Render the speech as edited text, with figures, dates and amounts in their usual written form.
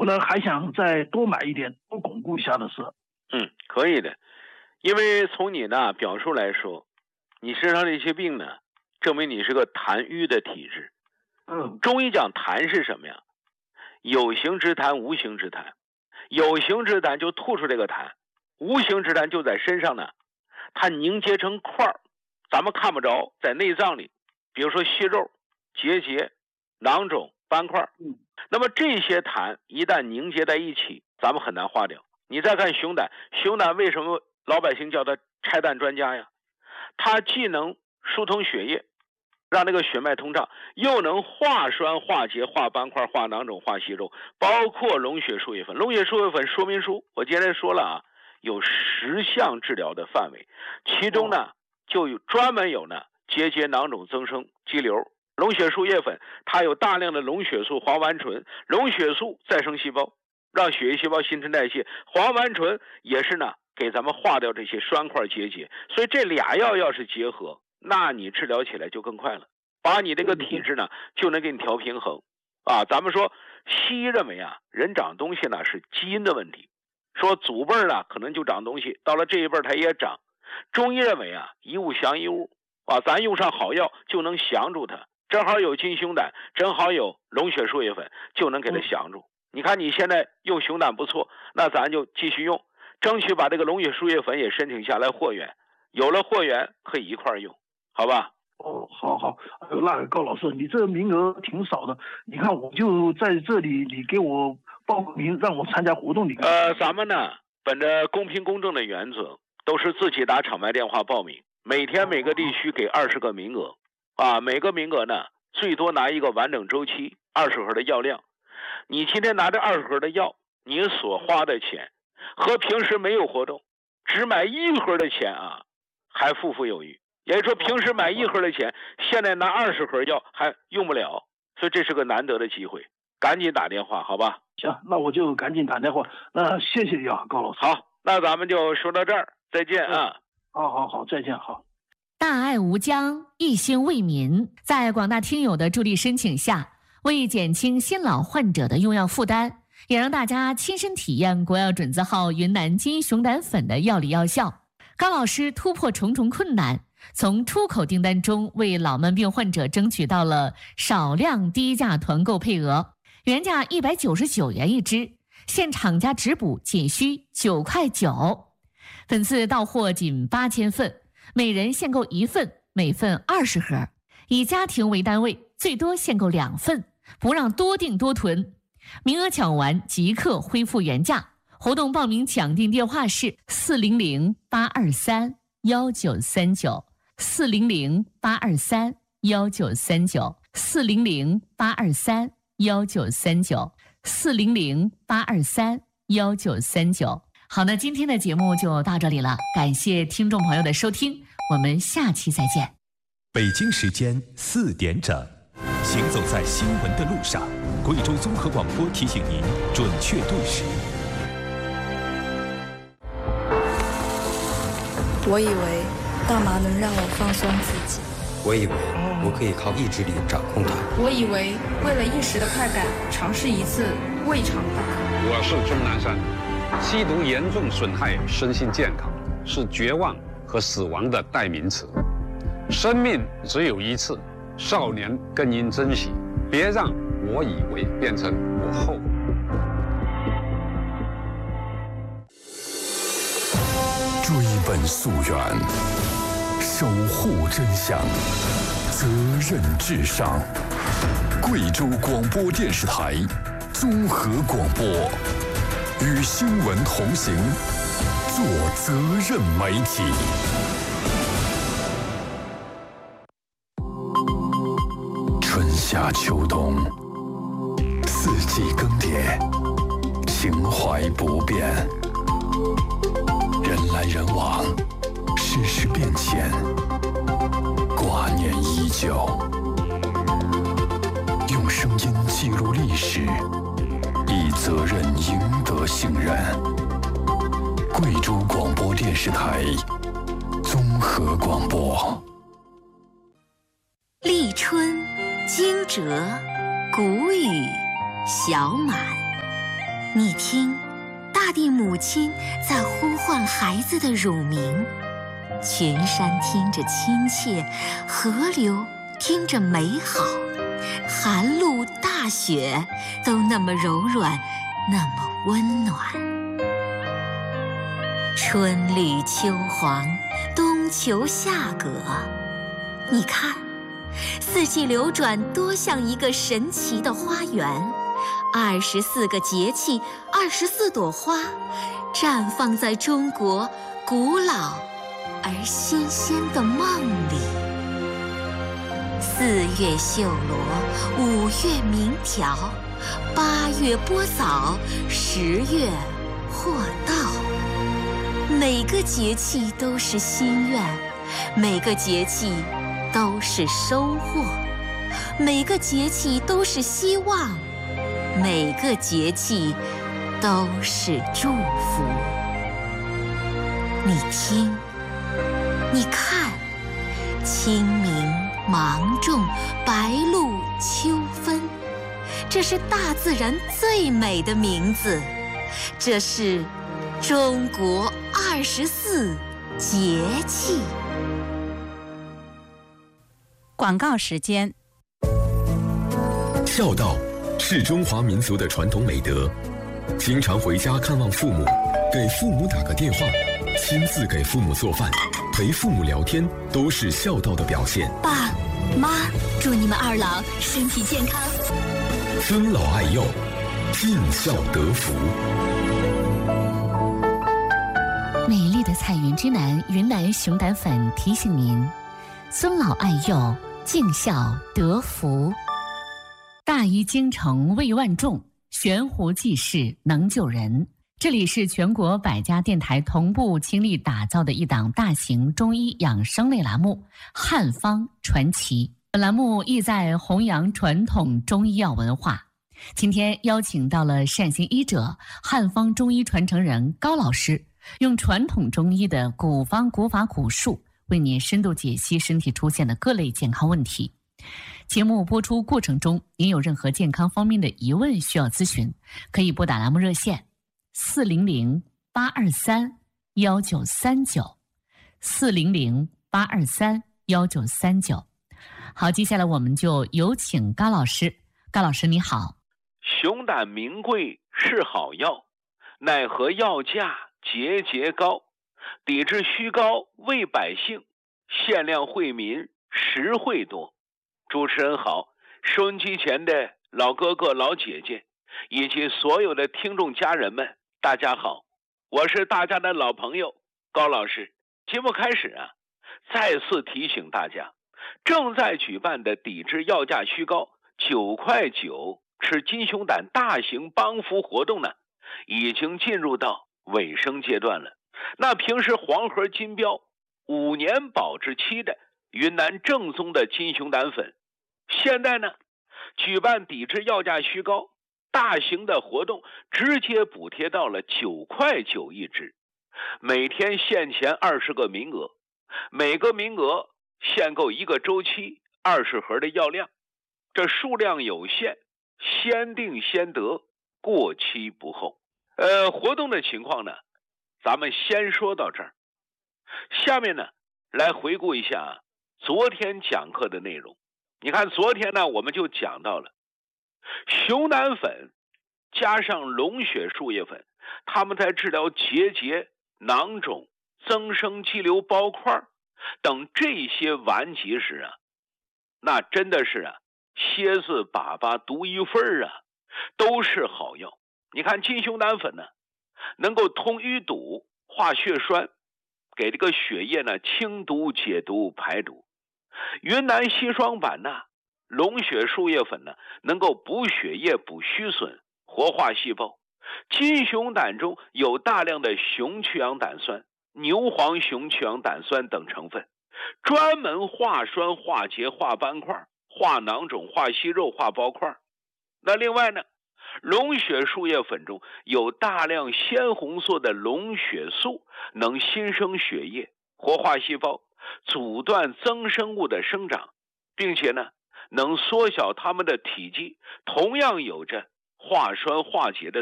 我呢还想再多买一点，多巩固一下的是。 可以的，因为从你的表述来说，你身上的一些病呢，证明你是个痰瘀的体质。中医讲痰是什么呀？有形之痰，无形之痰。有形之痰就吐出这个痰，无形之痰就在身上呢，它凝结成块儿，咱们看不着，在内脏里，比如说息肉、结节、囊肿、斑块。那么这些痰一旦凝结在一起，咱们很难化掉。你再看熊胆，熊胆为什么老百姓叫它拆弹专家呀？它既能疏通血液，让那个血脉通畅，又能化栓、化结、化斑块、化囊肿、化息肉，包括龙血输液粉。龙血输液粉说明书我今天说了啊，有10项治疗的范围，其中呢就专门有呢结节、囊肿、增生、肌瘤。龙血输液粉它有大量的龙血素、黄烷醇，龙血素再生细胞，让血液细胞新陈代谢，黄烷醇也是呢给咱们化掉这些栓块结节。所以这俩药要是结合，那你治疗起来就更快了，把你这个体质呢就能给你调平衡啊。咱们说西医认为啊，人长东西呢是基因的问题，说祖辈呢可能就长东西，到了这一辈它也长。中医认为啊，一物降一物啊，咱用上好药就能降住它，正好有金熊胆，正好有龙血输液粉，就能给它降住。你看你现在用熊胆不错，那咱就继续用，争取把这个龙血输液粉也申请下来货源，有了货源可以一块用，好吧？ 好，那高老师，你这名额挺少的，你看我就在这里，你给我报个名，让我参加活动。 咱们呢，本着公平公正的原则，都是自己打场外电话报名，每天每个地区给20个名额，啊，每个名额呢最多拿一个完整周期20盒的药量。你今天拿这20盒的药，你所花的钱和平时没有活动只买1盒的钱啊，还富富有余。也就是说，平时买1盒的钱，现在拿20盒药还用不了，所以这是个难得的机会，赶紧打电话，好吧？ 行，那我就赶紧打电话。那谢谢你啊，高老师。 好，那咱们就说到这儿，再见啊！ 好，再见，好。 大爱无疆，一心为民，在广大听友的助力申请下，为减轻新老患者的用药负担，也让大家亲身体验国药准字号云南金熊胆粉的药理药效。高老师突破重重困难，从出口订单中为老慢病患者争取到了少量低价团购配额，原价199元一支，现厂家直补仅需9块9，本次到货仅8000份，每人限购1份，每份20盒，以家庭为单位，最多限购2份，不让多订多囤，名额抢完即刻恢复原价。活动报名抢订电话是400-823-1939。400-823-1939 400-823-1939 400-823-1939。好，那今天的节目就到这里了，感谢听众朋友的收听，我们下期再见。 北京时间4点整，行走在新闻的路上，贵州综合广播提醒您准确对时。 我以为大麻能让我放松自己， 我以为我可以靠意志力掌控它， 我以为为了一时的快感尝试一次未尝不可。 我是钟南山，吸毒严重损害身心健康，是绝望和死亡的代名词。生命只有一次，少年更应珍惜，别让我以为变成我后。 追本溯源，守护真相，责任至上。贵州广播电视台综合广播，与新闻同行，做责任媒体。春夏秋冬，四季更迭，情怀不变。人来人往，世事变迁，挂念依旧。用声音记录历史，以责任赢得信任。贵州广播电视台综合广播。 立春惊蛰，谷雨小满， 你听，大地母亲在呼唤孩子的乳名，群山听着亲切，河流听着美好，寒露大雪都那么柔软，那么温暖。春绿秋黄，冬秋夏葛，你看，四季流转多像一个神奇的花园，24个节气，24朵花，绽放在中国古老而新鲜的梦里。4月绣罗，5月鸣条，8月播枣，10月获稻。每个节气都是心愿，每个节气都是收获，每个节气都是希望，每个节气都是祝福。你听，你看，清明、芒种、白露、秋分，这是大自然最美的名字，这是中国24节气。 广告时间。 孝道是中华民族的传统美德，经常回家看望父母，给父母打个电话，亲自给父母做饭，陪父母聊天，都是孝道的表现。 爸妈，祝你们二老身体健康， 尊老爱幼，尽孝得福。 美丽的彩云之南云南熊胆粉提醒您：尊老爱幼，尽孝得福。大医精诚为万众，悬壶济世能救人。这里是全国100家电台同步倾力打造的一档大型中医养生类栏目《汉方传奇》。本栏目意在弘扬传统中医药文化。今天邀请到了善心医者、汉方中医传承人高老师，用传统中医的古方古法古术，为您深度解析身体出现的各类健康问题。节目播出过程中，您有任何健康方面的疑问需要咨询，可以拨打栏目热线400-823-1939 400-823-1939。好，接下来我们就有请高老师。高老师你好。 熊胆名贵是好药，奈何药价节节高，抵制虚高为百姓，限量惠民实惠多。主持人好，收音机前的老哥哥老姐姐以及所有的听众家人们，大家好，我是大家的老朋友高老师。节目开始再次提醒大家，正在举办的抵制药价虚高9块9吃金熊胆大型帮扶活动呢，已经进入到尾声阶段了。那平时黄盒金标5年保质期的云南正宗的金熊胆粉，现在呢举办抵制药价虚高大型的活动，直接补贴到了9块9一支，每天限前20个名额，每个名额限购1个周期20盒的药量，这数量有限，先定先得，过期不候。活动的情况呢，咱们先说到这儿。下面呢，来回顾一下昨天讲课的内容。你看昨天呢，我们就讲到了熊胆粉加上龙血树叶粉，它们在治疗结节、囊肿、增生肌瘤包块等这些顽疾时那真的是蝎子粑粑独一份都是好药。你看金熊胆粉呢，能够通淤堵、化血栓，给这个血液呢清毒解毒排毒。云南硒霜板龙血树叶粉呢，能够补血液、补虚损、活化细胞。金熊胆中有大量的雄去氧胆酸、牛黄雄去氧胆酸等成分，专门化栓、化结、化斑块、化囊肿、化息肉、化包块。那另外呢，龙血树叶粉中有大量鲜红色的龙血素，能新生血液、活化细胞，阻断增生物的生长，并且呢能缩小它们的体积，同样有着化栓化解的